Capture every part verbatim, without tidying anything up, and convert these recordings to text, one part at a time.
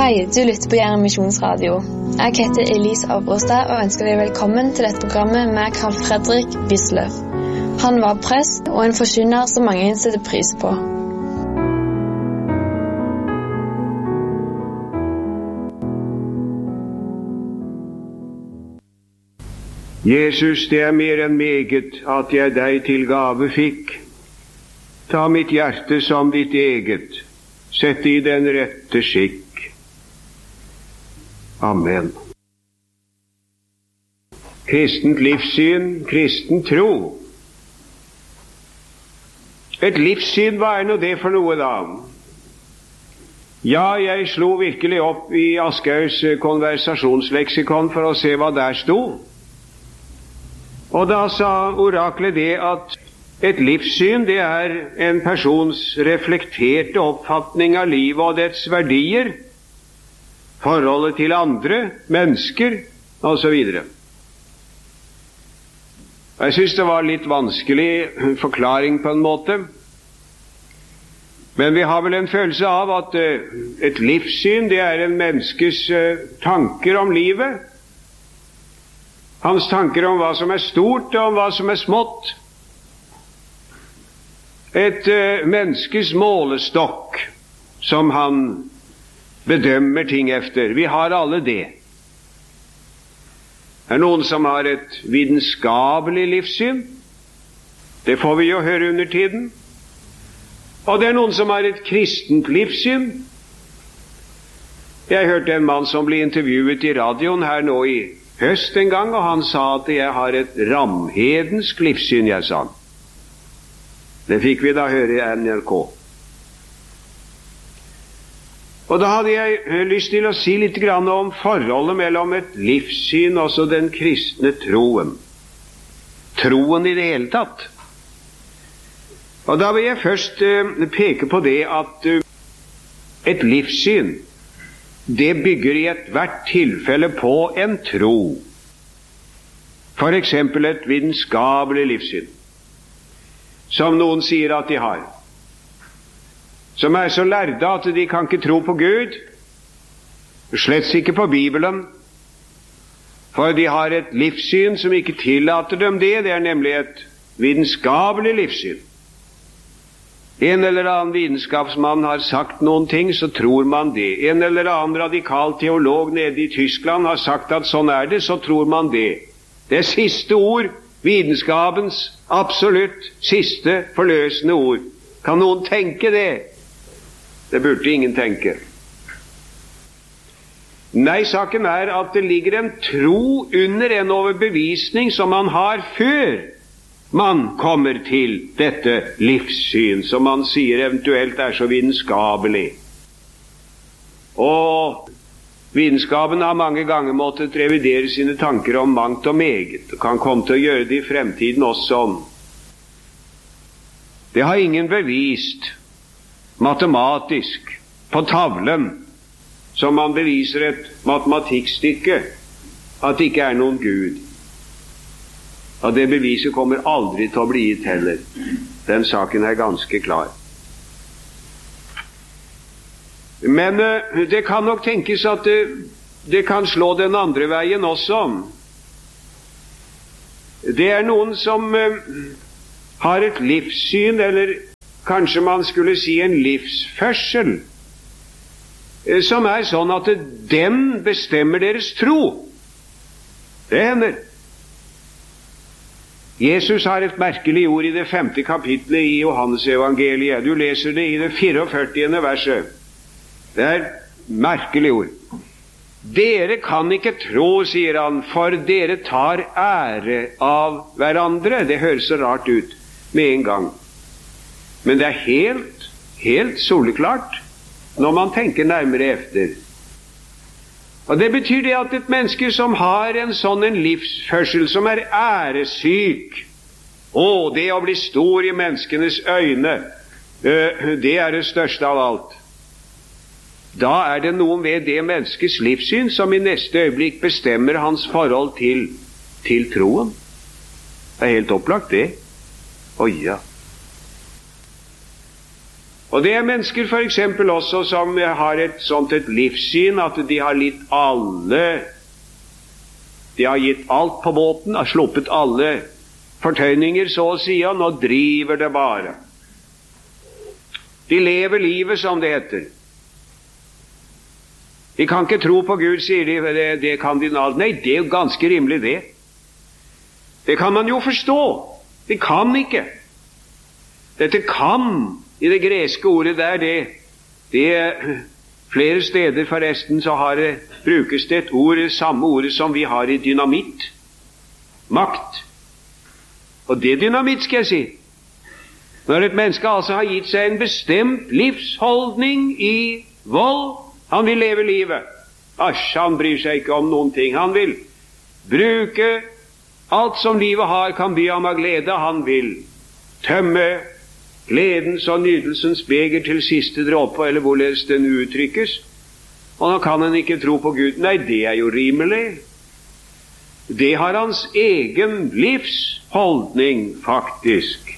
Hei, du lytter på Jæren Misjonsradio. Jeg heter Elise Abrostad og ønsker deg velkommen til dette programmet med Carl Fredrik Wisløff. Han var prest og en forkynner som mange setter pris på. Jesus, det er mer enn meget at jeg deg til gave fikk. Ta mitt hjerte som ditt eget, sett i den rette skikk. Amen. Kristent livssyn, kristen tro. Et livssyn, hva er nå det for noe da? Ja, jeg slo virkelig opp i Askers konversasjonsleksikon for å se hva der sto. Og da sa oraklet det at et livssyn, det er en persons reflekterte oppfatning av livet og dets verdier, forholdet til andre, mennesker, og så videre. Jeg synes det var litt vanskelig forklaring på en måte, men vi har vel en følelse av at et livssyn, det er en menneskes tanker om livet, hans tanker om hva som er stort og om hva som er smått. Et uh, menneskes målestokk som han bedømmer ting efter. Vi har alle det. Det er noen som har et vitenskapelig livssyn. Det får vi jo høre under tiden. Og det er noen som har et kristent livssyn. Jeg hørte en mann som ble intervjuet i radioen her nå i høst en gang, og han sa at jeg har et ramhedensk livssyn, jeg sa. Det fikk vi da høre i N R K. Og da hadde jeg lyst til å si litt grann om forholdet mellom et livssyn og så den kristne troen. Troen i det hele tatt. Og da vil jeg først uh, peke på det at uh, et livssyn, det bygger i et hvert tilfelle på en tro. For eksempel et vitenskapelig livssyn, som noen sier at de har, som er så lærde at de kan ikke tro på Gud, slett ikke på Bibelen, for de har et livssyn som ikke tillater dem det. Det er nemlig et vitenskapelig livssyn. En eller annen vitenskapsmann har sagt noen ting, så tror man det. En eller annen radikal teolog nede i Tyskland har sagt at sånn er det, så tror man det. Det er siste ord, vitenskapens absolutt siste forløsende ord. Kan noen tenke det? Det burde ingen tenke. Nei, saken er at det ligger en tro under en overbevisning som man har før man kommer til dette livssyn, som man sier eventuelt er så vitenskapelig. Og vitenskapen har mange ganger måttet revidere sine tanker om mangt og meget, og kan komme til å gjøre det i fremtiden også. Det har ingen bevist matematisk på tavlen, som man beviser et matematikkstykke, at det ikke er noen Gud. Og det beviset kommer aldri til å bli gitt heller. Den saken er ganske klar. Men uh, det kan nok tenkes at det, det kan slå den andre veien også. Det er noen som uh, har et livssyn, eller kanskje man skulle si en livsførsel, uh, som er sånn at uh, den bestemmer deres tro. Det hender. Jesus har et merkelig ord i det femte kapitlet i Johannes evangeliet. Du leser det i det fireogførtiende verset. Det er merkelig ord. Dere kan ikke tro, sier han, for dere tar ære av hverandre. Det høres så rart ut med en gang. Men det er helt, helt soleklart når man tenker nærmere efter. Og det betyr det at et menneske som har en sånn en livsførsel, som er æresyk, å, det å bli stor i menneskenes øyne, det er det største av alt. Da er det noe ved det menneskets livssyn som i neste øyeblikk bestemmer hans forhold til, til troen. Det er helt opplagt det. Å ja. Og det er mennesker for eksempel også som har et sånt et livssyn at de har litt alle, de har gitt alt på båten, har sluppet alle fortøyninger så å si, og nå driver det bare. De lever livet som det heter. De kan ikke tro på Gud, sier de, det, det kan de alt. Nei, det er jo ganske rimelig det. Det kan man jo forstå. De kan ikke. Dette kan, i det greske ordet der, det, det flere steder forresten så har det, brukes det et ord, samme ordet som vi har i dynamitt. Makt. Og det er dynamitt, skal jeg si. Når et menneske altså har gitt seg en bestemt livsholdning i vold, han vil leve livet. Asj, han bryr seg ikke om noen ting. Han vil bruke alt som livet har, kan by ham av glede. Han vil tømme gledens og nydelsens beger til siste dråpe, eller hvorledes den uttrykkes. Og nå kan han ikke tro på Gud. Nei, det er jo rimelig. Det har hans egen livsholdning faktisk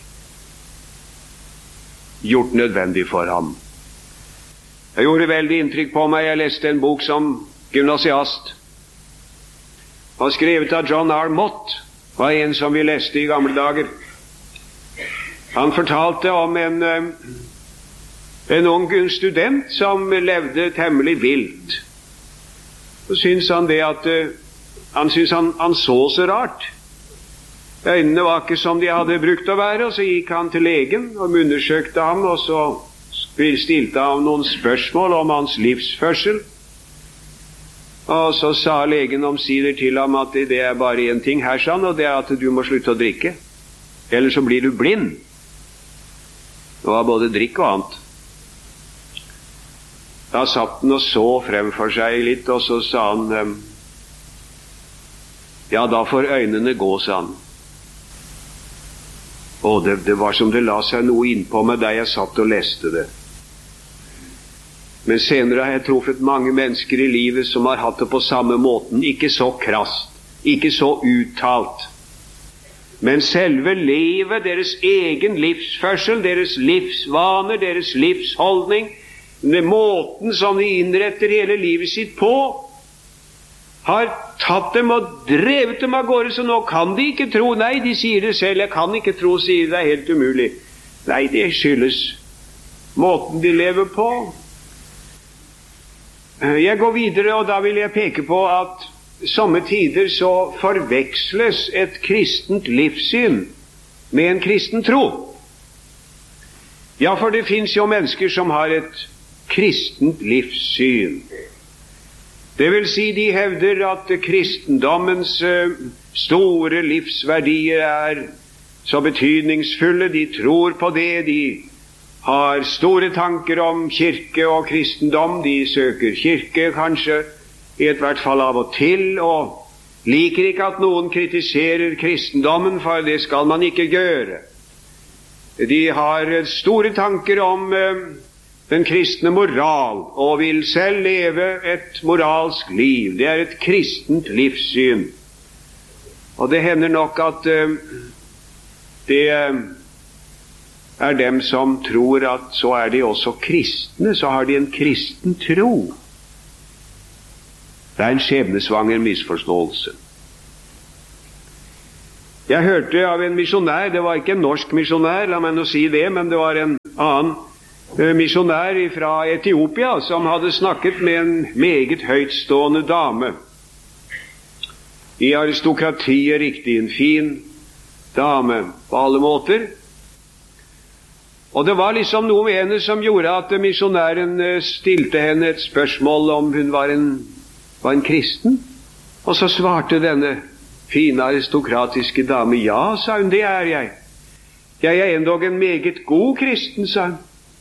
gjort nødvendig for ham. Det gjorde veldig inntrykk på meg. Jeg leste en bok som gymnasiast. Det var skrevet av John R. Mott, var en som vi leste i gamle dager. Han fortalte om en, en ung student som levde temmelig vilt. Så syntes han det at han syntes han, han så så rart. Øynene var ikke som de hadde brukt å være, og så gikk han til legen og undersøkte ham, og så stilte han noen spørsmål om hans livsførsel. Og så sa legen omsider til ham at det er bare en ting her, sann, og det er at du må slutte å drikke. Eller så blir du blind. Det var både drikk og annet. Da satt han og så fremfor seg litt, og så sa han, ja, da får øynene gå, sa han. Og det, det var som det la seg noe innpå meg da jeg satt og leste det. Men senere har jeg truffet mange mennesker i livet som har hatt det på samme måten, ikke så krast, ikke så uttalt. Men selve livet, deres egen livsførsel, deres livsvaner, deres livsholdning, den måten som de innretter hele livet sitt på, har tatt dem og drevet dem av gårde, så nå kan de ikke tro. Nei, de sier det selv, jeg kan ikke tro, sier det er helt umulig. Nei, det skyldes måten de lever på. Jeg går videre, og da vil jeg peke på at somme tider så forveksles et kristent livssyn med en kristen tro. Ja, for det finnes jo mennesker som har et kristent livssyn. Det vil si, de hevder at kristendommens store livsverdier er så betydningsfulle. De tror på det, de har store tanker om kirke og kristendom. De søker kirke kanskje i et hvert fall av og til, og liker ikke at noen kritiserer kristendommen, for det skal man ikke gjøre. De har store tanker om eh, den kristne moral, og vil selv leve et moralsk liv. Det er et kristent livssyn. Og det hender nok at eh, det er dem som tror at så er de også kristne, så har de en kristen tro. Det er en skjebnesvanger misforståelse. Jeg hørte av en misjonær, det var ikke en norsk misjonær, la meg nå si det, men det var en annen uh, misjonær fra Etiopia som hadde snakket med en meget høytstående dame. I aristokratiet riktig, en fin dame på alle måter. Og det var liksom noe med henne som gjorde at misjonæren uh, stilte henne et spørsmål om hun var en var en kristen, og så svarte denne fine aristokratiske dame, ja, sa hun, det er jeg. Jeg er endog en meget god kristen, sa hun.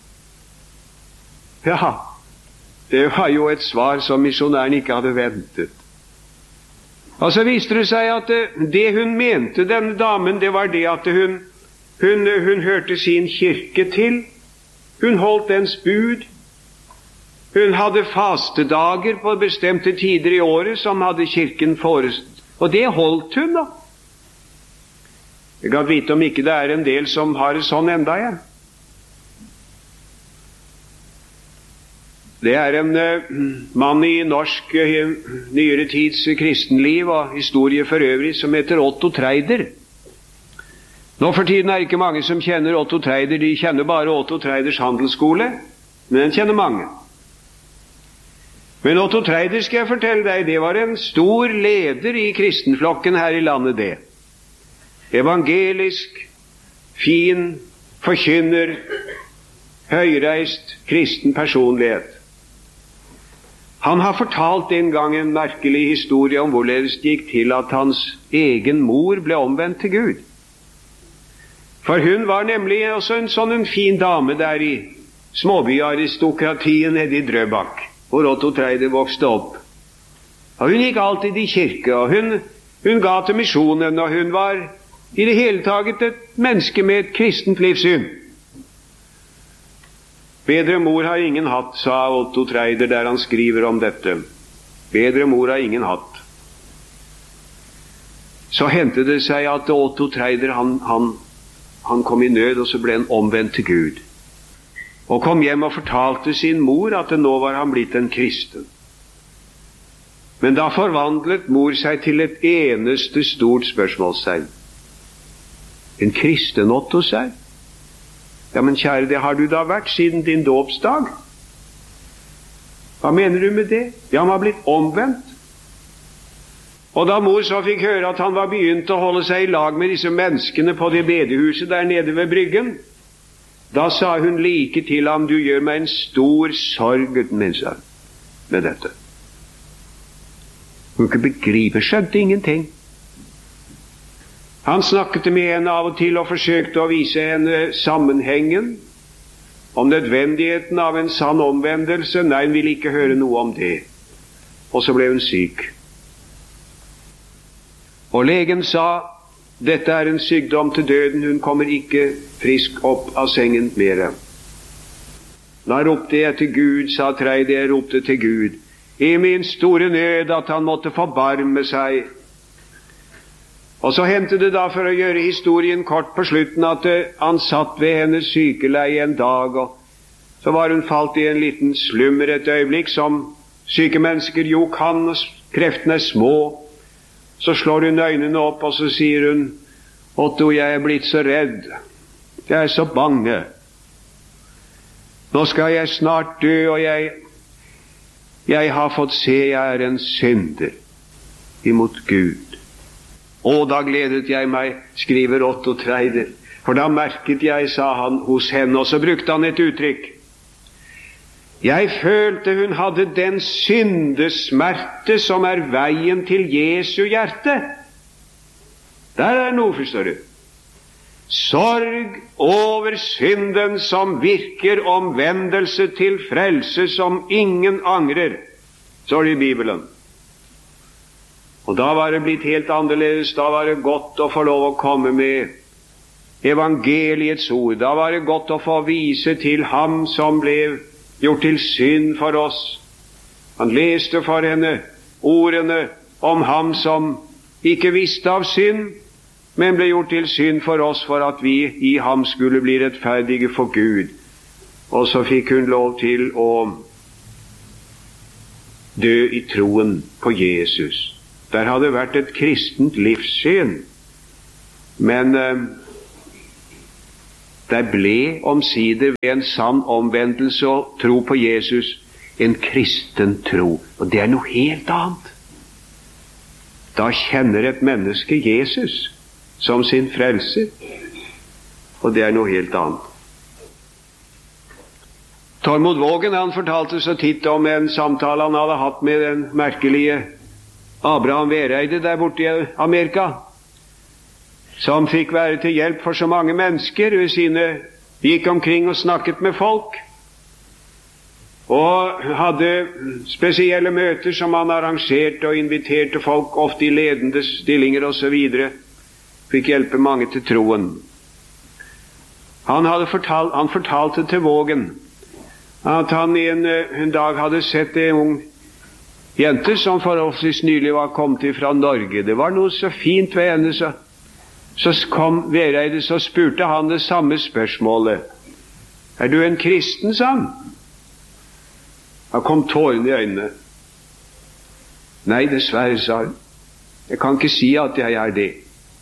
Ja, det var jo et svar som misjonæren ikke hadde ventet. Og så viste det seg at det hun mente, denne damen, det var det at hun, hun, hun hørte sin kirke til, hun holdt dens bud. Hun hadde fastedager på bestemte tider i året som hadde kirken forestått. Og det holdt hun da. Jeg kan vite om ikke det er en del som har det sånn enda, ja. Det er en uh, mann i norsk uh, nyere tids uh, kristenliv og historie for øvrig som heter Otto Treider. Nå for tiden er det ikke mange som kjenner Otto Treider. De kjenner bare Otto Treiders handelsskole, men den kjenner mange. Men Otto Treider, skal jeg fortelle deg, det var en stor leder i kristenflokken her i landet, det. Evangelisk, fin, forkynner, høyreist, kristen personlighet. Han har fortalt en gang en merkelig historie om hvorledes det gikk til at hans egen mor ble omvendt til Gud. For hun var nemlig også en sånn en fin dame der i småbyaristokratiet nede i Drøbak, hvor Otto Treider vokste opp. Og hun gikk alltid i kirke, og hun, hun ga til misjonen, og hun var i det hele taget et menneske med et kristent livssyn. Bedre mor har ingen hatt, sa Otto Treider der han skriver om dette. Bedre mor har ingen hatt. Så hendte det seg at Otto Treider, han, han, han kom i nød, og så ble han omvendt til Gud. Og kom hjem og fortalte sin mor at nå var han blitt en kristen. Men da forvandlet mor seg til et eneste stort spørsmålstegn. En kristen, Otto, sier. Ja, men kjære, det har du da vært siden din dåpsdag. Hva mener du med det? Ja, han var blitt omvendt. Og da mor så fikk høre at han var begynt å holde seg i lag med disse menneskene på det bedehuset der nede ved bryggen, da sa hun like til ham, du gjør meg en stor sorg med dette. Hun kunne ikke begripe, skjønte ingenting. Han snakket med henne av og til og forsøkte å vise henne sammenhengen om nødvendigheten av en sann omvendelse. Nei, hun ville ikke høre noe om det. Og så ble hun syk. Og legen sa, dette er en sykdom til døden, hun kommer ikke frisk opp av sengen mere. Da ropte jeg til Gud, sa Treider, jeg ropte til Gud, i min store nød at han måtte forbarme seg. Og så hendte det da, for å gjøre historien kort på slutten, at han satt ved hennes sykeleie en dag, og så var hun falt i en liten slummer et øyeblikk, som syke mennesker jo kan, og kreftene er små. Så slår hun øynene opp, og så sier hun, Otto, jeg er blitt så redd, jeg er så bange. Nå skal jeg snart dø, og jeg, jeg har fått se jeg er en synder imot Gud. Og da gledet jeg meg, skriver Otto Treider, for da merket jeg, sa han, hos henne, og så brukte han et uttrykk. Jeg følte hun hadde den syndesmerte som er veien til Jesu hjerte. Der er noe, forstår du. Sorg over synden som virker omvendelse til frelse som ingen angrer, står det i Bibelen. Og da var det blitt helt annerledes. Da var det godt å få lov å komme med evangeliets ord. Da var det godt å få vise til ham som ble gjort til synd for oss. Han leste for henne ordene om ham som ikke visste av synd, men ble gjort til synd for oss, for at vi i ham skulle bli rettferdige for Gud. Og så fikk hun lov til å dø i troen på Jesus. Der hadde vært et kristent livssyn, men eh, der ble omsider ved en sann omvendelse og tro på Jesus en kristen tro, og det er noe helt annet. Da kjenner et menneske Jesus som sin frelser, og det er noe helt annet. Tormod Vågen, han fortalte så titt om en samtale han hadde hatt med den merkelige Abraham Vereide der borte i Amerika, som fikk være til hjelp for så mange mennesker ved sine, gikk omkring og snakket med folk, og hadde spesielle møter som han arrangerte og inviterte folk, ofte i ledende stillinger og så videre, fikk hjelpe mange til troen. Han, hadde fortalt, han fortalte til Vågen at han en, en dag hadde sett en ung jente som forholdsvis nylig var kommet fra Norge. Det var noe så fint ved henne, så, så kom Vereide, så spurte han det samme spørsmålet. Er du en kristen, sa han? Da kom tårene i øynene. Nei, dessverre, sa hun. Jeg kan ikke si at jeg er det.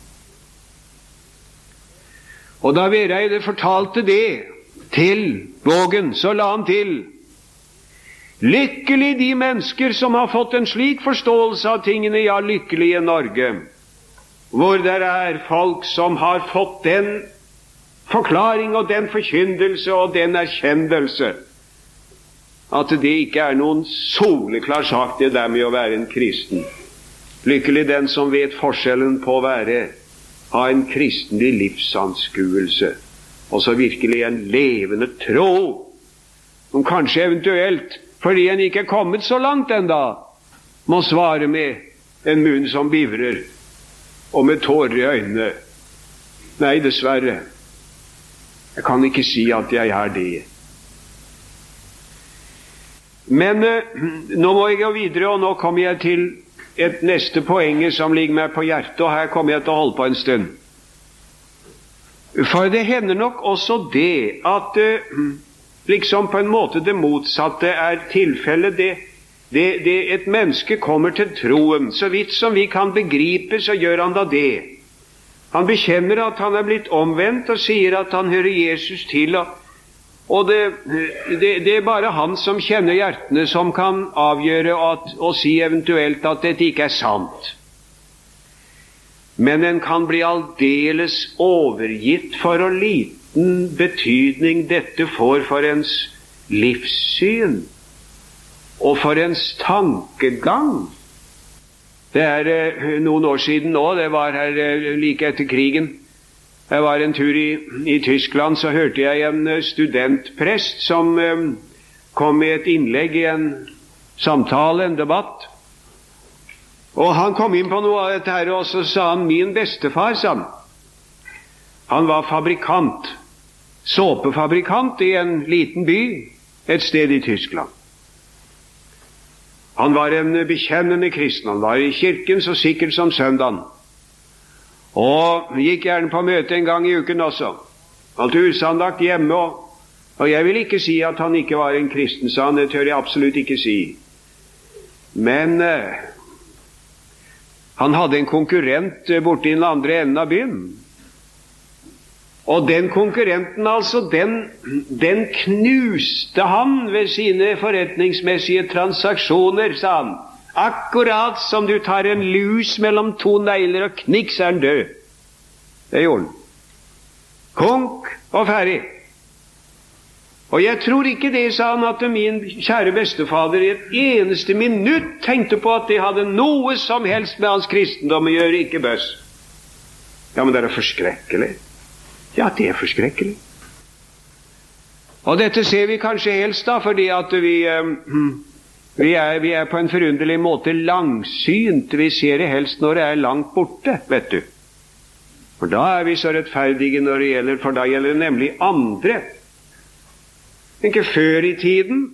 Og da Vereide fortalte det til Vågen, så la han til: lykkelig de mennesker som har fått en slik forståelse av tingene, ja, lykkelige Norge, hvor det er folk som har fått den forklaring og den forkyndelse og den erkjennelse at det ikke er noen soleklar sak det der med å være en kristen. Lykkelig den som vet forskjellen på å være ha en kristelig livsanskuelse og så virkelig en levende tro, som kanskje eventuelt, fordi en ikke er kommet så langt enda, må svare med en munn som bivrer og med tårer i øynene: nei, dessverre, jeg kan ikke si at jeg er det. Men eh, nå må jeg gå videre, og nå kommer jeg til et neste poeng som ligger meg på hjertet, og her kommer jeg til å holde på en stund. For det hender nok også det at eh, liksom på en måte det motsatte er tilfellet. Det, det, det et menneske kommer til troen, så vidt som vi kan begripe, så gjør han da det. Han bekjenner at han er blitt omvendt og sier at han hører Jesus til, og Og det, det, det er bare han som kjenner hjertene, som kan avgjøre at, og si eventuelt at dette ikke er sant. Men en kan bli aldeles overgitt for hvor liten betydning dette får for ens livssyn og for ens tankegang. Det er eh, noen år siden nå, det var her eh, like etter krigen. Jeg var en tur i, i Tyskland, så hørte jeg en studentprest som eh, kom med et innlegg i en samtale, en debatt. Og han kom inn på noe av dette her, og så sa han: min bestefar, sa han, han var fabrikant, såpefabrikant i en liten by et sted i Tyskland. Han var en bekjennende kristen, han var i kirken så sikkert som søndagen. Og gikk gjerne på møte en gang i uken også. Alt usandakt hjemme. Og, og jeg vil ikke si at han ikke var en kristen, sa han. Det tør jeg absolutt ikke si. Men eh, han hadde en konkurrent borte i den andre enden av byen. Og den konkurrenten, altså, den, den knuste han ved sine forretningsmessige transaksjoner, sa han. Akkurat som du tar en lus mellom to negler og kniks er han død. Det gjorde han. Konk og ferdig. Og jeg tror ikke det, sa han, at min kjære bestefader i et eneste minutt tenkte på at det hadde noe som helst med hans kristendom å gjøre, ikke bøss. Ja, men det er forskrekkelig. Ja, det er forskrekkelig. Og dette ser vi kanskje helst da, fordi at vi... Um, Vi er, vi er på en forunderlig måte langsynt. Vi ser det helst når det er langt borte, vet du. For da er vi så rettferdige når det gjelder, for da gjelder det nemlig andre. Ikke før i tiden.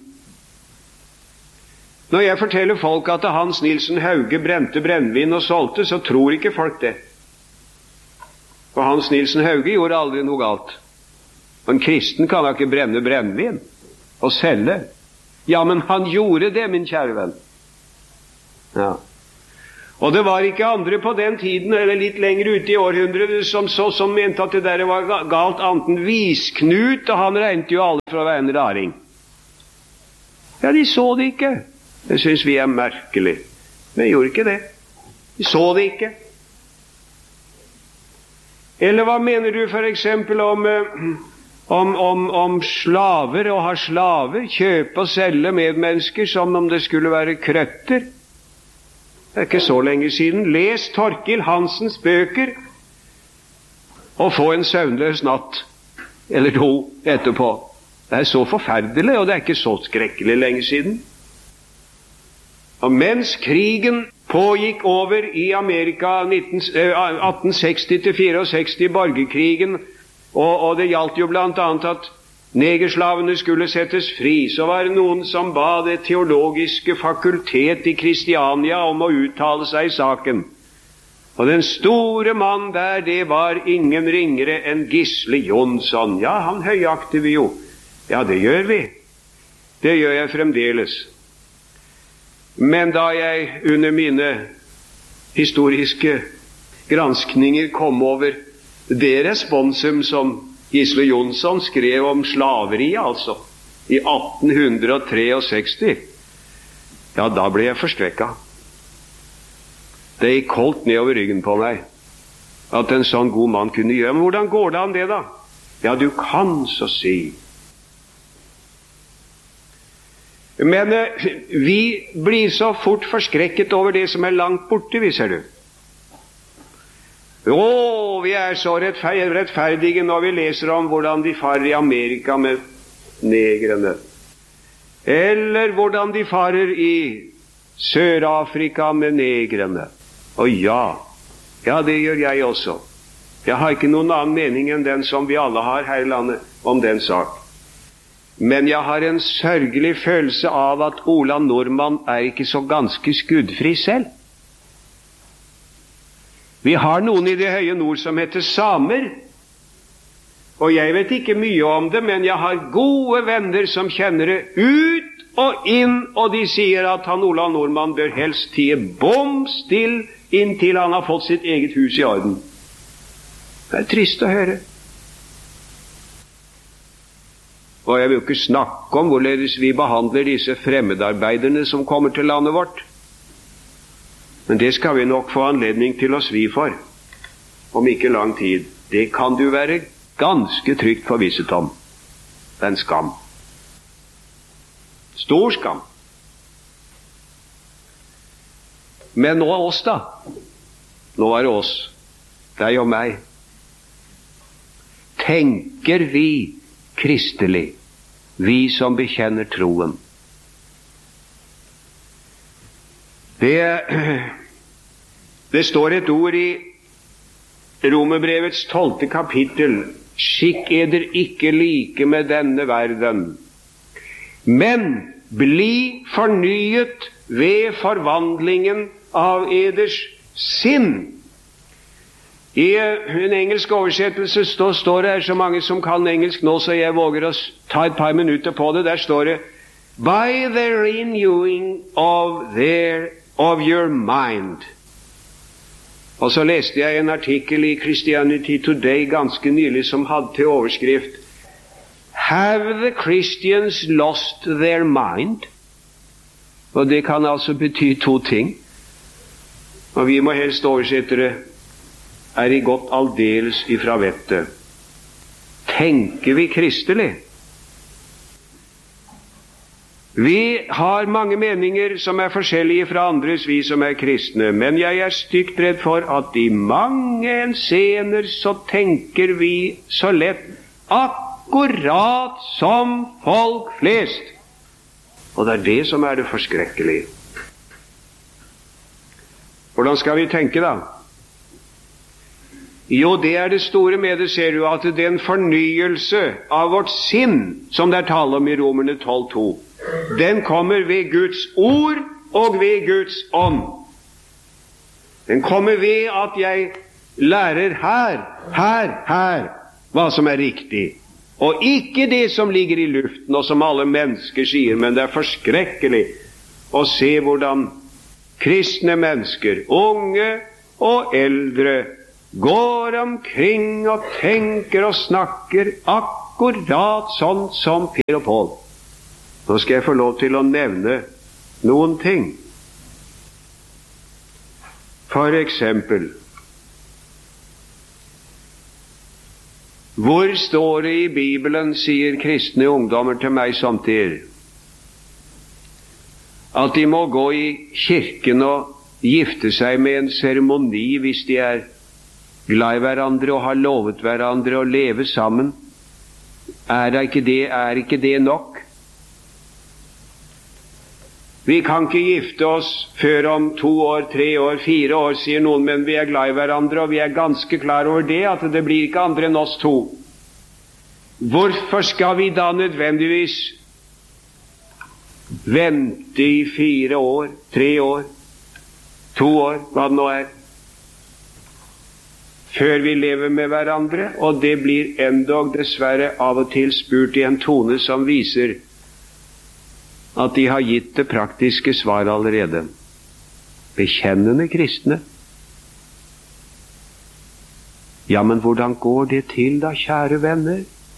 Når jeg forteller folk at Hans Nilsen Hauge brente brennvin og solgte, så tror ikke folk det. For Hans Nilsen Hauge gjorde aldri noe galt. En kristen kan da ikke brenne brennvin og selge. Ja, men han gjorde det, min kjære venn. Ja. Og det var ikke andre på den tiden, eller litt lenger ute i århundret, som så som mente at det der var galt, annet enn Visknut, og han regnet jo alle for å være en raring. Ja, de så det ikke. Det synes vi er merkelig. Men jeg gjorde ikke det. De så det ikke. Eller hva mener du for eksempel om... Uh, Om, om, om slaver, og ha slaver, kjøpe og selge medmennesker som om det skulle være krøtter. Det er ikke så lenge siden. Les Torkil Hansens bøker og få en søvnløs natt eller to etterpå. Det er så forferdelig, og det er ikke så skrekkelig lenge siden. Og mens krigen pågikk over i Amerika atten seksti til sekstifire, borgerkrigen, Og, og det gjaldt jo blant annet at negerslavene skulle settes fri, så var det noen som ba det teologiske fakultet i Kristiania om å uttale seg i saken. Og den store mann der, det var ingen ringere enn Gisle Jonsson. Ja, han høyakter vi jo. Ja, det gjør vi. Det gjør jeg fremdeles. Men da jeg under mine historiske granskninger kom over det responsum som Gisle Jonsson skrev om slaveri, altså, i atten sekstitre, ja, da ble jeg forskrekket. Det gikk koldt nedover ryggen på meg, at en sånn god mann kunne gjøre. Men hvordan går det an det da? Ja, du kan så si. Men eh, vi blir så fort forskrekket over det som er langt borte, vi ser du. Å, vi er så rettferdige når vi leser om hvordan de farer i Amerika med negrene. Eller hvordan de farer i Sør-Afrika med negrene. Og ja, ja, det gjør jeg også. Jeg har ikke noen annen mening enn den som vi alle har her i landet om den sak. Men jeg har en sørgelig følelse av at Ola Nordmann er ikke så ganske skuddfri selv. Vi har noen i det høye nord som heter samer, og jeg vet ikke mye om det, men jeg har gode venner som kjenner det ut og inn, og de sier at han Ola Nordmann bør helst tie bom still inntil han har fått sitt eget hus i orden. Det er trist å høre. Og jeg vil ikke snakke om hvorledes vi behandler disse fremmedarbeiderne som kommer til landet vårt. Men det skal vi nok få anledning til å svi for, om ikke lang tid. Det kan du være ganske trygt forvisset om. Det er en skam. Stor skam. Men nå er oss da. Nå er det oss. Deg og meg. Tenker vi kristelig, vi som bekjenner troen? Det, det står et ord i Romerbrevets tolvte kapittel: skikk eder ikke like med denne verden, men bli fornyet ved forvandlingen av eders sinn. I en engelsk oversettelse står, står det her, så mange som kan engelsk nå, så jeg våger å ta et par minutter på det. Der står det: by the renewing of their of your mind. Og så leste jeg en artikkel i Christianity Today ganske nylig som hadde til overskrift: have the Christians lost their mind? Og det kan altså bety to ting. Og vi må helst oversette det: er i gått aldeles ifra vettet. Tenker vi kristelig? Vi har mange meninger som er forskjellige fra andres, vi som er kristne, men jeg er stygt redd for at i mange henseender så tenker vi så lett akkurat som folk flest. Og det er det som er det forskrekkelige. Hvordan skal vi tenke da? Jo, det er det store med det, ser du, at det er en fornyelse av vårt sinn, som det er tale om i Romerne tolv to. Den kommer ved Guds ord og ved Guds ånd. Den kommer ved at jeg lærer her, her, her, hva som er riktig. Og ikke det som ligger i luften, og som alle mennesker sier, men det er forskrekkelig å se hvordan kristne mennesker, unge og eldre, går omkring og tenker og snakker akkurat sånn som Per og Pål. Nå skal jeg få lov til å nevne noen ting. For eksempel, hvor står det i Bibelen, sier kristne ungdommer til meg samtidig, at de må gå i kirken og gifte seg med en seremoni hvis de er glad i hverandre og har lovet hverandre å leve sammen? Er det ikke det, er ikke det nok? Vi kan ikke gifte oss før om to år, tre år, fire år, sier noen, men vi er glad i hverandre, og vi er ganske klar over det, at det blir ikke andre enn oss to. Hvorfor skal vi da nødvendigvis vente i fire år, tre år, to år, hva det nå er, før vi lever med hverandre? Og det blir endog dessverre av og til spurt i en tone som viser at de har gitt det praktiske svar allerede. Bekjennende kristne. Ja, men hvordan går det til da, kjære venner?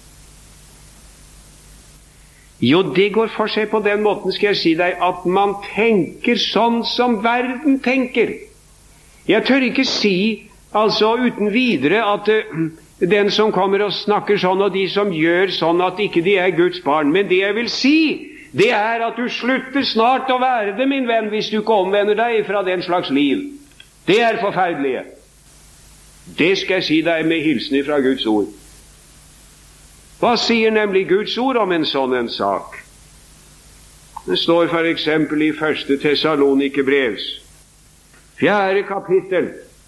Jo, det går for seg på den måten, skal jeg si deg, at man tenker sånn som verden tenker. Jeg tør ikke si, altså uten videre, at uh, den som kommer og snakker sånn, og de som gjør sånn, at ikke de er Guds barn. Men det jeg vil si, det er at du slutter snart å være det, min venn, hvis du ikke omvender deg fra den slags liv. Det er forferdelige. Det skal jeg si deg med hilsen fra Guds ord. Hva sier nemlig Guds ord om en sånn en sak? Det står for eksempel i første Tessalonikebrevs fjerde kapittel,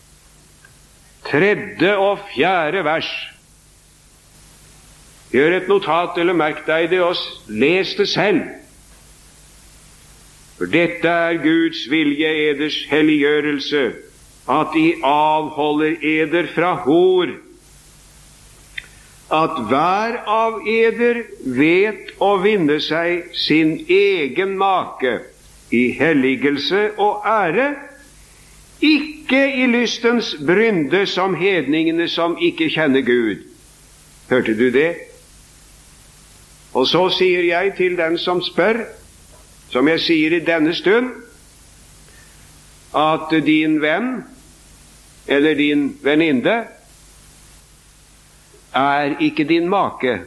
tredje og fjerde vers. Gjør et notat eller merk deg det og les det selv. For dette er Guds vilje, eders helliggjørelse, at de avholder eder fra hor, at hver av eder vet å vinne seg sin egen make i helligelse og ære, ikke i lystens brynde som hedningene som ikke kjenner Gud. Hørte du det? Og så sier jeg til den som spør, som jeg sier i denne stund, at din venn eller din venninne er ikke din make.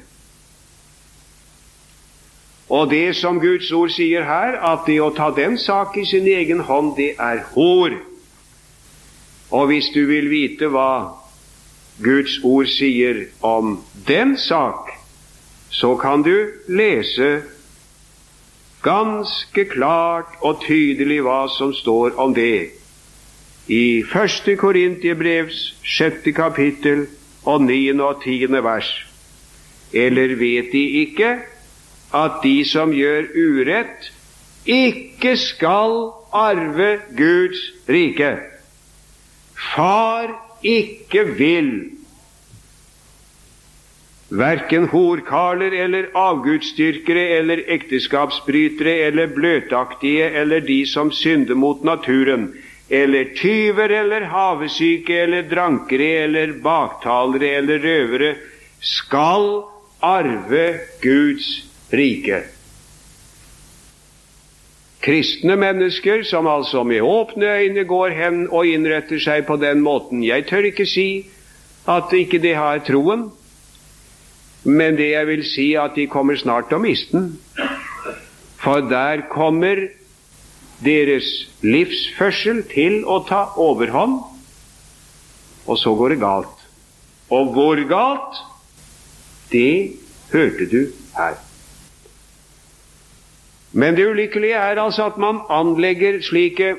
Og det som Guds ord sier her, at det å ta den sak i sin egen hånd, det er hor. Og hvis du vil vite hva Guds ord sier om den sak, så kan du lese ganske klart og tydelig hva som står om det i første Korintiabrevs sjette kapittel og niende og tiende vers. Eller vet de ikke at de som gjør urett, ikke skal arve Guds rike? Far ikke vil hverken horkarler eller avgudsdyrkere eller ekteskapsbrytere eller bløtaktige eller de som synder mot naturen, eller tyver eller havesyke eller drankere eller baktalere eller røvere skal arve Guds rike. Kristne mennesker som altså med åpne øyne går hen og innretter seg på den måten. Jeg tør ikke si at ikke de har troen, men det jeg vil si at de kommer snart til å miste den. For der kommer deres livsførsel til å ta overhånd, og så går det galt. Og hvor galt? Det hørte du her. Men det ulykkelige er altså at man anlegger slike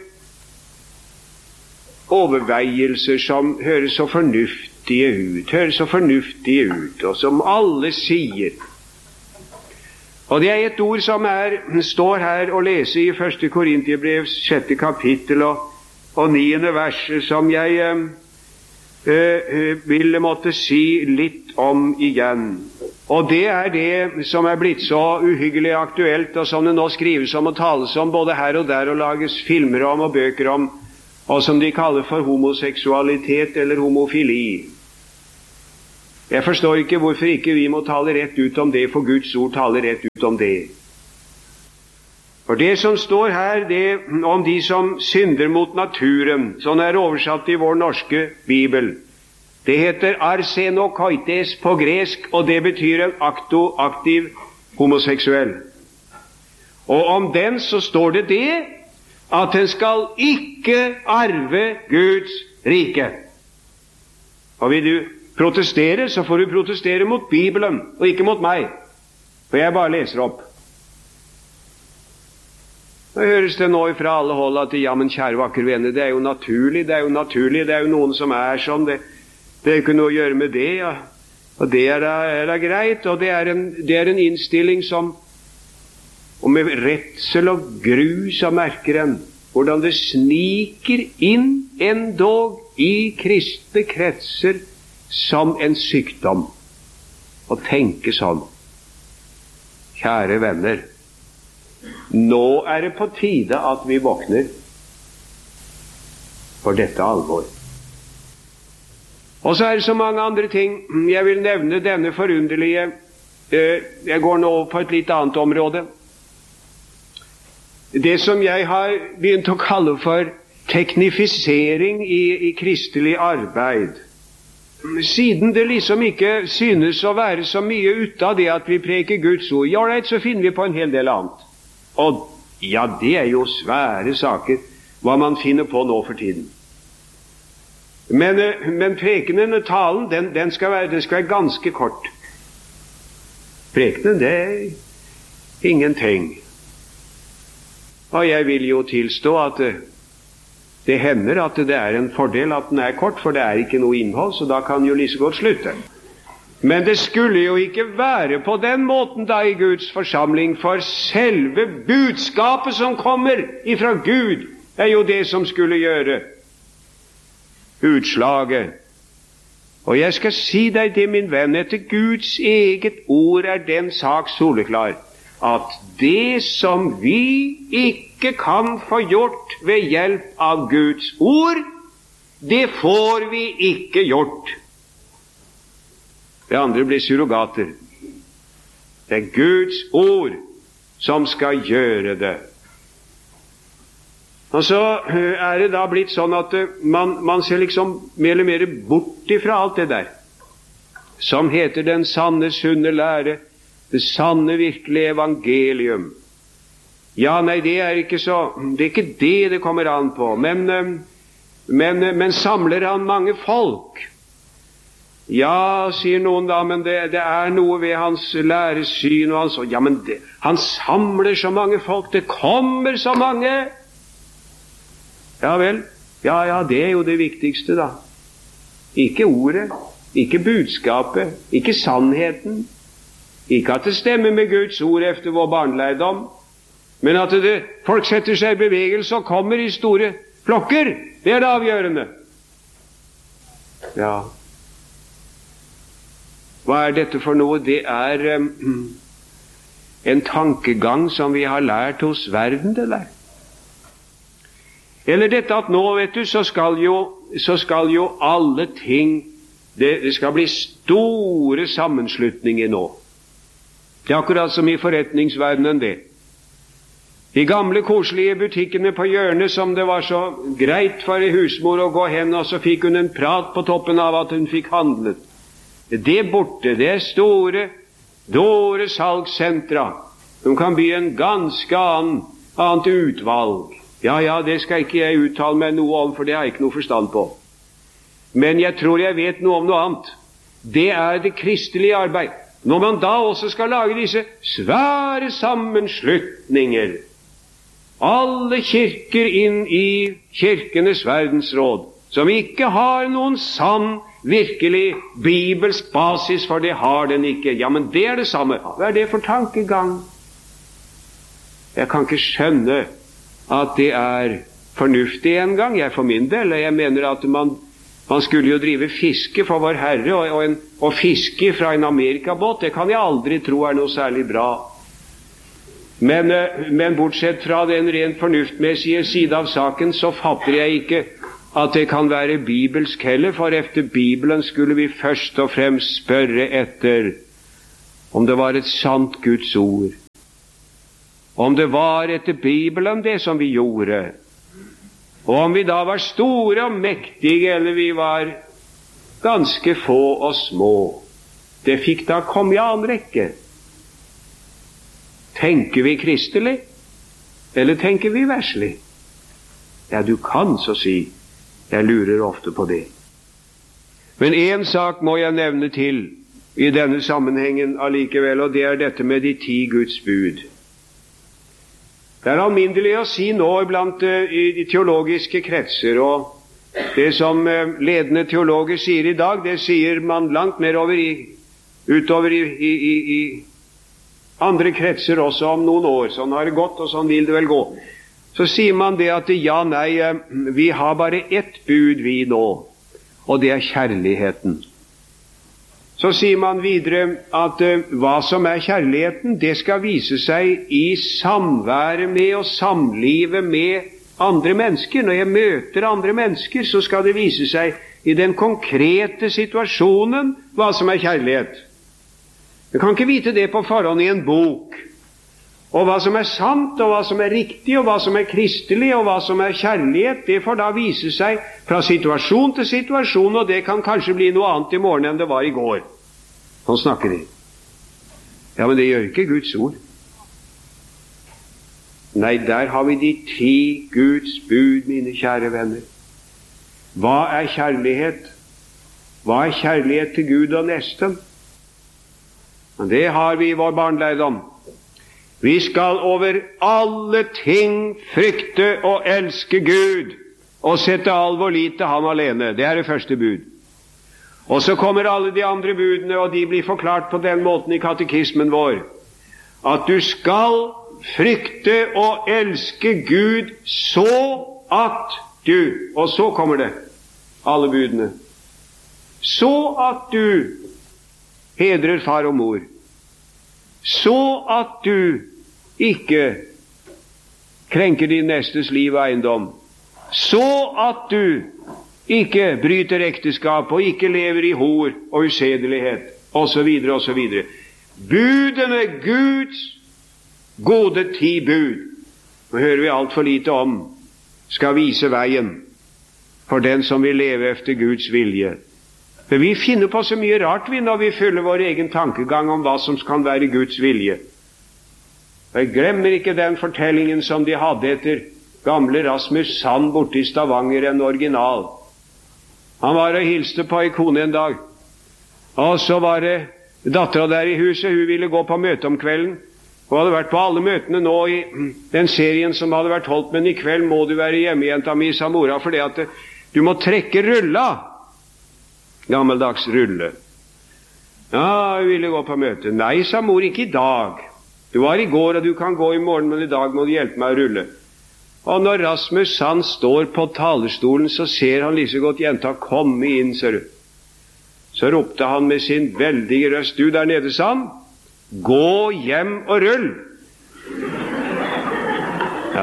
overveielser som høres så fornuftige ut, høres så fornuftige ut, og som alle sier. Og det er et ord som er, står her å lese i første Korintiabrevs sjette kapittel og, og niende vers, som jeg eh, eh, ville måtte si litt om igjen. Og det er det som er blitt så uhyggelig aktuelt, og som det nå skrives om og tales om både her og der, og lages filmer om og bøker om, og som de kaller for homoseksualitet eller homofili. Jeg forstår ikke hvorfor ikke vi må tale rett ut om det, for Guds ord taler rett ut om det. For det som står her, det om de som synder mot naturen, sånn er oversatt i vår norske Bibel. Det heter arsenokoites på gresk, og det betyr en akto, aktiv homoseksuell. Og om den så står det det, at den skal ikke arve Guds rike. Og vil du protestere, så får du protestere mot Bibelen, og ikke mot meg, for jeg bare leser opp. Nå høres det nå fra alle hold at ja, men kjære vakre venner, det er jo naturlig, det er jo naturlig, det er jo noen som er sånn, det, det er ikke noe å gjøre med det, ja. Og det er da, er da greit, og det er, en, det er en innstilling som, og med redsel og gru så merker en, hvordan det sniker inn endog i kristne kretser som en sykdom, å tenke sånn. Kjære venner, nå er det på tide at vi våkner for dette alvor. Og så er det så mange andre ting. Jeg vil nevne denne forunderlige, eh, jeg går nå på et litt annet område. Det som jeg har begynt å kalle for teknifisering i, i kristelig arbeid. Siden det liksom ikke synes å være så mye ut av det at vi preker Guds ord, ja, right, så finner vi på en hel del annet. Og ja, det er jo svære saker, hva man finner på nå for tiden. Men, men prekenen og talen, den, den skal være, det skal være ganske kort. Prekenen, det er ingenting. Og jeg vil jo tilstå at det, det hender at det er en fordel at den er kort, for det er ikke noe innhold, så da kan jo like så godt slutte. Men det skulle jo ikke være på den måten da i Guds forsamling, for selve budskapet som kommer ifra Gud, er jo det som skulle gjøre utslaget. Og jeg skal si deg det, min venn, etter Guds eget ord er den sak soleklar, at det som vi ikke kan få gjort ved hjelp av Guds ord, det får vi ikke gjort. Det andre blir surrogater. Det er Guds ord som skal gjøre det. Og så er det da blitt sånn at man, man ser liksom mer eller mer bort ifra alt det der, som heter den sanne, sunne lære, det sanne, virkelige evangelium. Ja, nei, det er ikke så, det er ikke det det kommer an på, men, men, men samler han mange folk? Ja, sier noen da, men det, det er noe ved hans læresyn og hans, ja, men det, han samler så mange folk, det kommer så mange. Ja vel, ja, ja, det er jo det viktigste da. Ikke ordet, ikke budskapet, ikke sannheten, ikke at det stemmer med Guds ord efter vår barnelærdom, men at det, folk setter seg i bevegelse og kommer i store flokker, det er det avgjørende. Ja. Hva er dette for noe? Det er um, en tankegang som vi har lært hos verden, det der. Eller dette at nå, vet du, så skal jo, så skal jo alle ting, det, det skal bli store sammenslutninger nå. Det er akkurat som i forretningsverdenen det. De gamle koselige butikkene på hjørnet som det var så greit for en husmor å gå hen, og så fikk hun en prat på toppen av at hun fikk handlet. Det borte, det er store, dåre salgssentra. De kan by en ganske annen, annet utvalg. Ja, ja, det skal ikke jeg uttale meg noe om, for det har jeg ikke noe forstand på. Men jeg tror jeg vet noe om noe annet. Det er det kristelige arbeid. Når man da også skal lage disse svære sammenslutninger, alle kirker inn i kirkenes verdensråd, som ikke har noen sann, virkelig bibelsk basis, for det har den ikke. Ja, men det er det samme. Hva er det for tankegang? Jeg kan ikke skjønne at det er fornuftig en gang, jeg for min del. Jeg mener at man, man skulle jo drive fiske for vår Herre, og, og, en, og fiske fra en amerikabåt, det kan jeg aldri tro er noe særlig bra. Men, men bortsett fra den rent fornuftmessige side av saken, så fatter jeg ikke at det kan være bibelsk heller, for efter Bibelen skulle vi først og fremst spørre etter om det var et sant Guds ord. Om det var etter Bibelen det som vi gjorde, og om vi da var store og mektige, eller vi var ganske få og små, det fikk da komme i annen rekke. Tenker vi kristelig, eller tenker vi verslig? Ja, du kan så si. Jeg lurer ofte på det. Men en sak må jeg nevne til i denne sammenhengen allikevel, og det er dette med de ti Guds bud. Det er alminnelig å si nå blant uh, i, i teologiske kretser, og det som uh, ledende teologer sier i dag, det sier man langt mer over i, utover i, i, i, i andre kretser også om noen år. Sånn har det gått, og sånn vil det vel gå. Så sier man det at ja, nei, uh, vi har bare ett bud vi nå, og det er kjærligheten. så sier man videre at uh, hva som er kjærligheten, det skal vise seg i samværet med og samlivet med andre mennesker. Når jeg møter andre mennesker, så skal det vise seg i den konkrete situasjonen hva som er kjærlighet. Du kan ikke vite det på forhånd i en bok. Og hva som er sant, og hva som er riktig, og hva som er kristelig, og hva som er kjærlighet, det får da vise seg fra situasjon til situasjon, og det kan kanskje bli noe annet i morgen enn det var i går. Sånn snakker de. Ja, men det gjør ikke Guds ord. Nei, der har vi de ti Guds bud, mine kjære venner. Hva er kjærlighet? Hva er kjærlighet til Gud og nesten? Det har vi i vår barnelærdom. Vi skal over alle ting frykte og elske Gud og sette all vår lit til ham alene. Det er det første bud. Og så kommer alle de andre budene, og de blir forklart på den måten i katekismen vår. At du skal frykte og elske Gud så at du, og så kommer det, alle budene, så at du hedrer far og mor, så at du ikke krenker din nestes liv og eiendom, så at du ikke bryter ekteskap og ikke lever i hor og usedelighet, osv., osv. Budene, Guds gode ti bud, nå hører vi alt for lite om, skal vise veien for den som vil leve efter Guds vilje. For vi finner på så mye rart vi når vi følger vår egen tankegang om hva som kan være Guds vilje. Og jeg glemmer ikke den fortellingen som de hadde etter gamle Rasmus Sand borte i Stavanger, en original. Han var og hilste på en kone en dag, og så var det datteren der i huset. Hun ville gå på møte om kvelden. Hun hadde vært på alle møtene nå i den serien som hadde vært holdt, men i kveld må du være hjemme, jenta mi, sa mora, fordi at du må trekke rulla. Gammeldags rulle. Ja, hun ville gå på møte. Nei, sa mor, ikke i dag. Du var i går, og du kan gå i morgen, men i dag må du hjelpe meg å rulle. Og når Rasmus Sand står på talerstolen, så ser han like godt jenta komme inn, ser du. Så ropte han med sin veldige røst, du der nede, sa han, gå hjem og rull. Ja.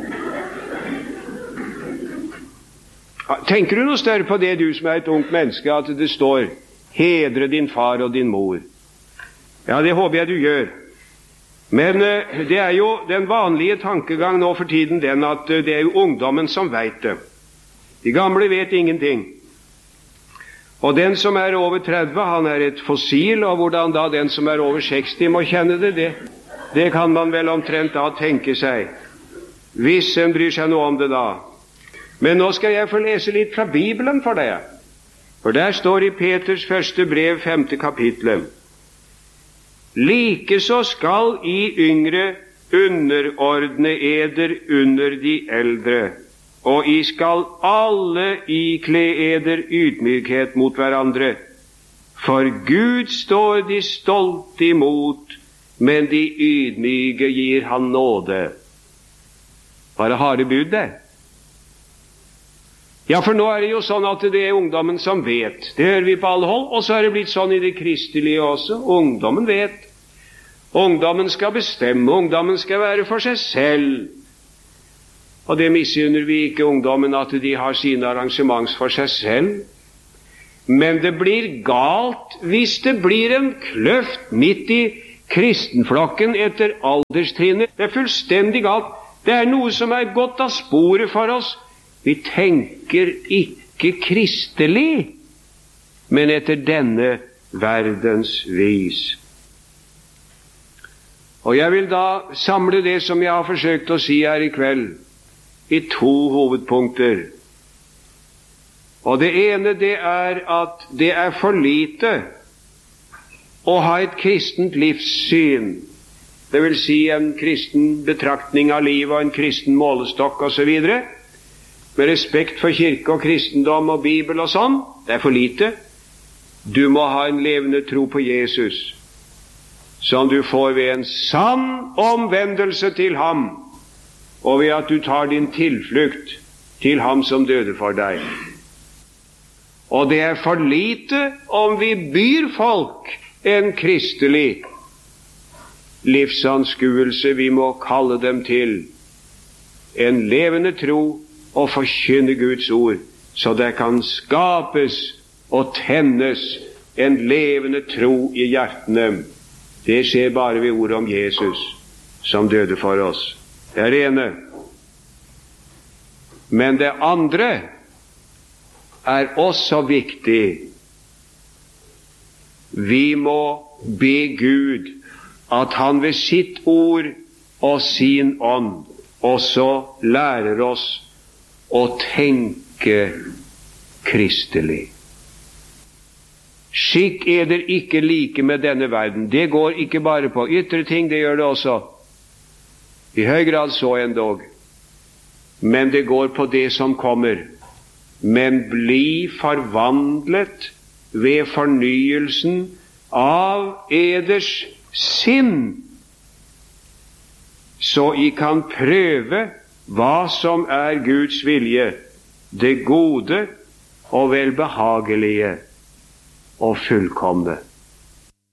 Tenker du noe større på det, du som er et ungt menneske, at det står hedre din far og din mor? Ja, det håper jeg du gjør. Men uh, det er jo den vanlige tankegang nå for tiden den at uh, det er jo ungdommen som vet det. De gamle vet ingenting. Og den som er over tretti, han er et fossil, og hvordan da den som er over seksti må kjenne det, det, det kan man vel omtrent da tenke seg. Hvis en bryr seg noe om det da. Men nå skal jeg få lese litt fra Bibelen for deg. For der står i Peters første brev, femte kapitlet, likeså skal I yngre underordne eder under de eldre, og I skal alle ikle eder ydmykhet mot hverandre. For Gud står de stolte imot, men de ydmyke gir han nåde. Bare harde bud det. Ja, for nå er det jo sånn at det er ungdommen som vet. Det hører vi på alle hold, og så er det blitt sånn i det kristelige også. Ungdommen vet. Ungdommen skal bestemme, ungdommen skal være for seg selv. Og det misunner vi ikke ungdommen, at de har sine arrangements for seg selv. Men det blir galt hvis det blir en kløft midt i kristenflokken etter alderstrinnet. Det er fullstendig galt. Det er noe som er gått av sporet for oss. Vi tenker ikke kristelig, men etter denne verdens vis. Og jeg vil da samle det som jeg har forsøkt å si her i kveld, i to hovedpunkter. Og det ene, det er at det er for lite å ha et kristent livssyn. Det vil si en kristen betraktning av livet og en kristen målestokk og så videre. Med respekt for kirke og kristendom og Bibel og sånn. Det er for lite. Du må ha en levende tro på Jesus, som du får ved en sann omvendelse til ham, og ved at du tar din tilflukt til ham som døde for deg. Og det er for lite om vi byr folk en kristelig livsanskuelse. Vi må kalle dem til en levende tro og forkynne Guds ord, så det kan skapes og tennes en levende tro i hjertene. Det skjer bare ved ordet om Jesus, som døde for oss. Det er det ene. Men det andre er også viktig. Vi må be Gud at han ved sitt ord og sin ånd også lærer oss å tenke kristelig. Skikk er det ikke like med denne verden. Det går ikke bare på ytre ting, det gjør det også. I høy grad så endog. Men det går på det som kommer. Men bli forvandlet ved fornyelsen av eders sinn, så I kan prøve hva som er Guds vilje, det gode og velbehagelige og fullkomne.